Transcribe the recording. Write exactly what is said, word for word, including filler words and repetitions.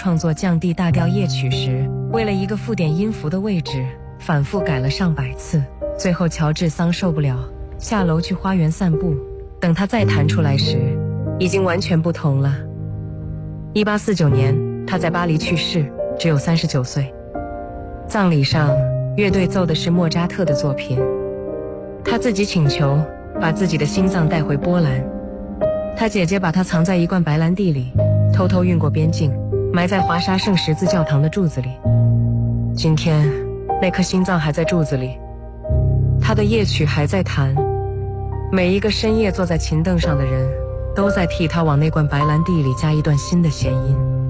创作降 D 大调夜曲时，为了一个附点音符的位置，反复改了上百次。最后乔治桑受不了，下楼去花园散步。等他再弹出来时，已经完全不同了。一八四九年，他在巴黎去世，只有三十九岁。葬礼上，乐队奏的是莫扎特的作品。他自己请求把自己的心脏带回波兰，他姐姐把他藏在一罐白兰地里，偷偷运过边境，埋在华沙圣十字教堂的柱子里。今天，那颗心脏还在柱子里，他的夜曲还在弹。每一个深夜坐在琴凳上的人，都在替他往那罐白兰地里加一段新的弦音。